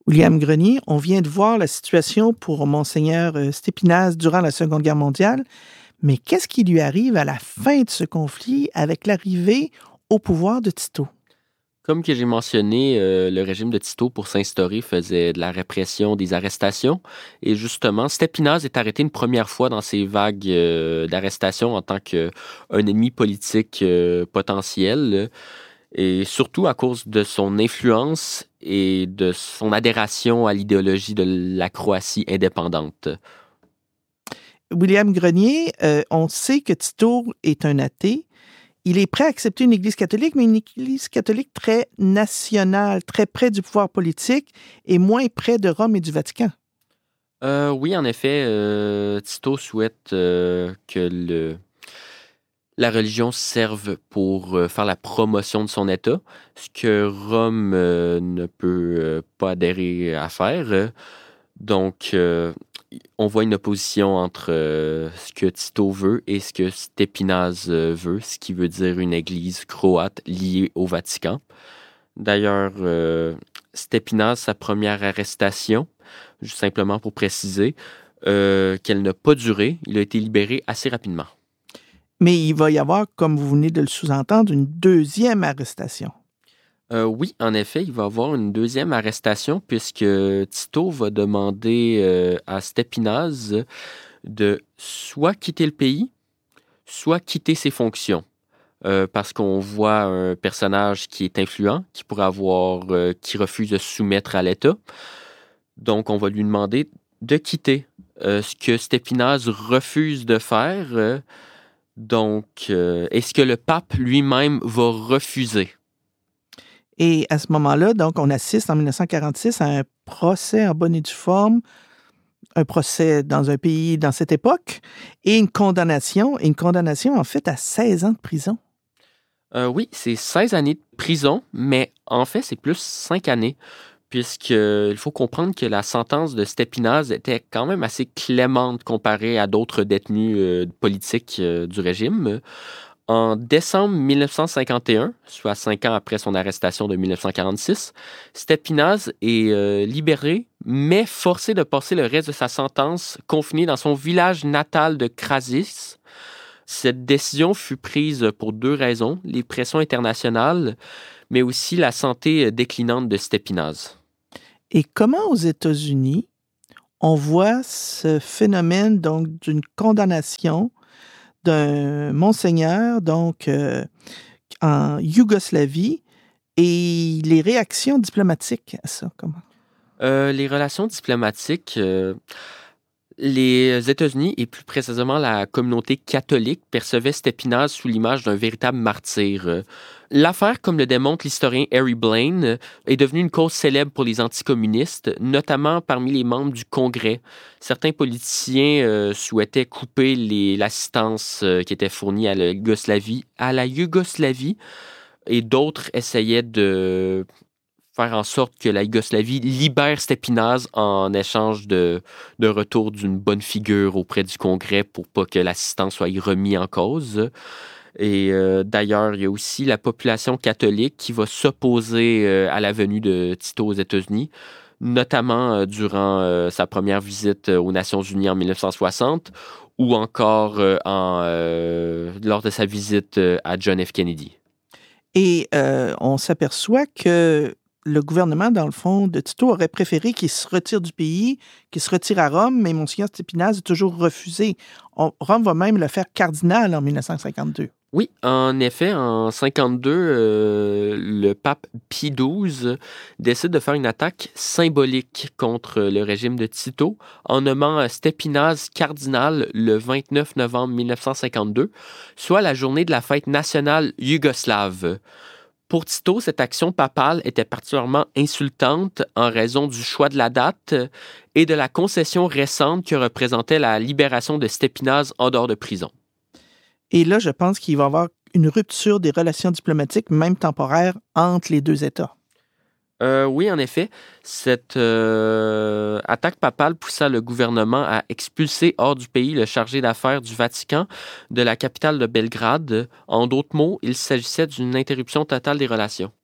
William Grenier, on vient de voir la situation pour Monseigneur Stépinaze durant la Seconde Guerre mondiale, mais qu'est-ce qui lui arrive à la fin de ce conflit avec l'arrivée au pouvoir de Tito? Comme que j'ai mentionné, le régime de Tito, pour s'instaurer, faisait de la répression, des arrestations. Et justement, Stépinaze est arrêté une première fois dans ces vagues d'arrestations en tant qu'un ennemi politique potentiel. Et surtout à cause de son influence et de son adhération à l'idéologie de la Croatie indépendante. William Grenier, on sait que Tito est un athée. Il est prêt à accepter une Église catholique, mais une Église catholique très nationale, très près du pouvoir politique et moins près de Rome et du Vatican. Oui, en effet, Tito souhaite que la religion serve pour faire la promotion de son État, ce que Rome ne peut pas adhérer à faire. Donc, on voit une opposition entre ce que Tito veut et ce que Stépinaze veut, ce qui veut dire une église croate liée au Vatican. D'ailleurs, Stépinaze, sa première arrestation, juste simplement pour préciser, qu'elle n'a pas duré, il a été libéré assez rapidement. Mais il va y avoir, comme vous venez de le sous-entendre, une deuxième arrestation. Oui, en effet, il va y avoir une deuxième arrestation puisque Tito va demander à Stépinaze de soit quitter le pays, soit quitter ses fonctions. Parce qu'on voit un personnage qui est influent, qui refuse de se soumettre à l'État. Donc, on va lui demander de quitter, ce que Stépinaze refuse de faire. Est-ce que le pape lui-même va refuser? Et à ce moment-là, donc, on assiste en 1946 à un procès en bonne et due forme, un procès dans un pays dans cette époque, et une condamnation en fait à 16 ans de prison. Oui, c'est 16 années de prison, mais en fait, c'est plus 5 années, puisqu'il faut comprendre que la sentence de Stépinaze était quand même assez clémente comparée à d'autres détenus politiques du régime. En décembre 1951, soit 5 ans après son arrestation de 1946, Stépinaze est libéré, mais forcé de passer le reste de sa sentence confiné dans son village natal de Krasis. Cette décision fut prise pour 2 raisons, les pressions internationales, mais aussi la santé déclinante de Stépinaze. Et comment aux États-Unis, on voit ce phénomène donc d'une condamnation d'un monseigneur donc en Yougoslavie et les réactions diplomatiques à ça, comment? Les relations diplomatiques, les États-Unis et plus précisément la communauté catholique percevaient Stépinaze sous l'image d'un véritable martyr. L'affaire, comme le démontre l'historien Harry Blaine, est devenue une cause célèbre pour les anticommunistes, notamment parmi les membres du Congrès. Certains politiciens souhaitaient couper l'assistance qui était fournie à la Yougoslavie, et d'autres essayaient de faire en sorte que la Yougoslavie libère Stépinaze en échange de retour d'une bonne figure auprès du Congrès pour pas que l'assistance soit remise en cause. Et d'ailleurs, il y a aussi la population catholique qui va s'opposer à la venue de Tito aux États-Unis, notamment durant sa première visite aux Nations Unies en 1960 ou encore lors de sa visite à John F. Kennedy. Et on s'aperçoit que le gouvernement, dans le fond, de Tito aurait préféré qu'il se retire du pays, qu'il se retire à Rome, mais Monseigneur Stépinaze a toujours refusé. Rome va même le faire cardinal en 1952. Oui, en effet, en 52, le pape Pie XII décide de faire une attaque symbolique contre le régime de Tito en nommant Stépinaze cardinal le 29 novembre 1952, soit la journée de la fête nationale yougoslave. Pour Tito, cette action papale était particulièrement insultante en raison du choix de la date et de la concession récente que représentait la libération de Stépinaze en dehors de prison. Et là, je pense qu'il va y avoir une rupture des relations diplomatiques, même temporaires, entre les deux États. Oui, en effet, cette attaque papale poussa le gouvernement à expulser hors du pays le chargé d'affaires du Vatican de la capitale de Belgrade. En d'autres mots, il s'agissait d'une interruption totale des relations.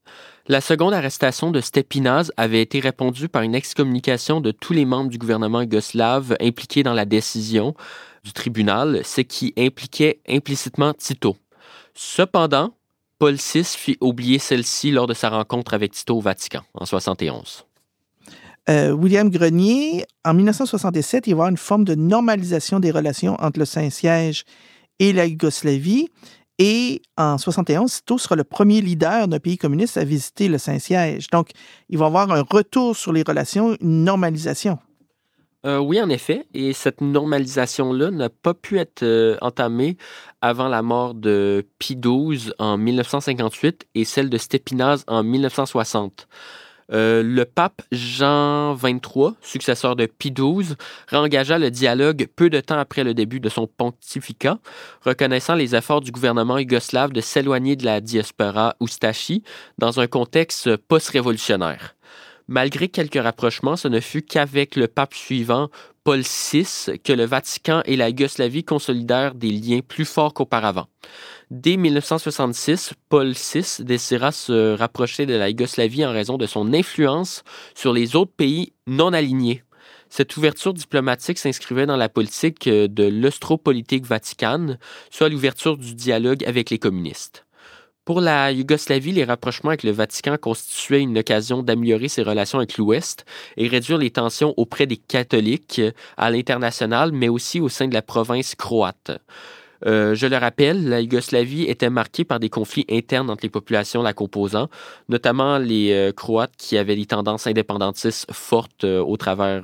La seconde arrestation de Stépinaz avait été répondue par une excommunication de tous les membres du gouvernement yougoslave impliqués dans la décision du tribunal, ce qui impliquait implicitement Tito. Cependant, Paul VI fit oublier celle-ci lors de sa rencontre avec Tito au Vatican en 71. William Grenier, en 1967, il va y avoir une forme de normalisation des relations entre le Saint-Siège et la Yougoslavie. Et en 71, Tito sera le premier leader d'un pays communiste à visiter le Saint-Siège. Donc, il va y avoir un retour sur les relations, une normalisation. Oui, en effet. Et cette normalisation-là n'a pas pu être entamée avant la mort de Pie XII en 1958 et celle de Stépinaz en 1960. Le pape Jean XXIII, successeur de Pie XII, réengagea le dialogue peu de temps après le début de son pontificat, reconnaissant les efforts du gouvernement yougoslave de s'éloigner de la diaspora oustachi dans un contexte post-révolutionnaire. Malgré quelques rapprochements, ce ne fut qu'avec le pape suivant, Paul VI, que le Vatican et la Yougoslavie consolidèrent des liens plus forts qu'auparavant. Dès 1966, Paul VI décidera se rapprocher de la Yougoslavie en raison de son influence sur les autres pays non alignés. Cette ouverture diplomatique s'inscrivait dans la politique de l'Austropolitique vaticane, soit l'ouverture du dialogue avec les communistes. Pour la Yougoslavie, les rapprochements avec le Vatican constituaient une occasion d'améliorer ses relations avec l'Ouest et réduire les tensions auprès des catholiques à l'international, mais aussi au sein de la province croate. Je le rappelle, la Yougoslavie était marquée par des conflits internes entre les populations la composant, notamment les Croates qui avaient des tendances indépendantistes fortes au travers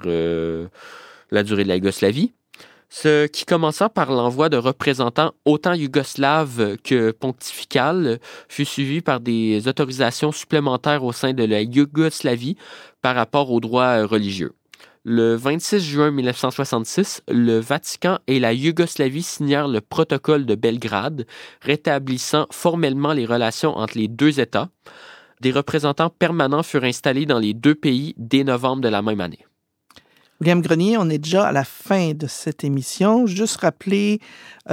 la durée de la Yougoslavie. Ce qui commença par l'envoi de représentants autant yougoslaves que pontificales fut suivi par des autorisations supplémentaires au sein de la Yougoslavie par rapport aux droits religieux. Le 26 juin 1966, le Vatican et la Yougoslavie signèrent le protocole de Belgrade, rétablissant formellement les relations entre les deux États. Des représentants permanents furent installés dans les deux pays dès novembre de la même année. William Grenier, on est déjà à la fin de cette émission. Juste rappeler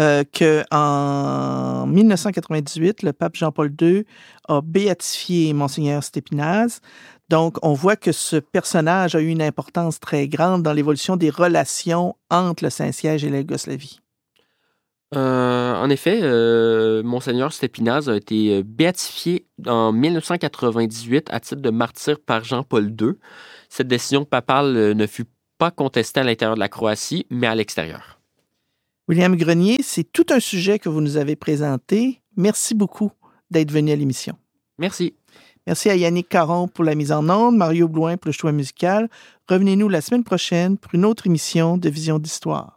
qu'en 1998, le pape Jean-Paul II a béatifié Monseigneur Stépinaz. Donc, on voit que ce personnage a eu une importance très grande dans l'évolution des relations entre le Saint-Siège et la Yougoslavie. En effet, Monseigneur Stépinaz a été béatifié en 1998 à titre de martyr par Jean-Paul II. Cette décision papale ne fut pas contestée à l'intérieur de la Croatie, mais à l'extérieur. William Grenier, c'est tout un sujet que vous nous avez présenté. Merci beaucoup d'être venu à l'émission. Merci. Merci à Yannick Caron pour la mise en onde, Mario Blouin pour le choix musical. Revenez-nous la semaine prochaine pour une autre émission de Vision d'Histoire.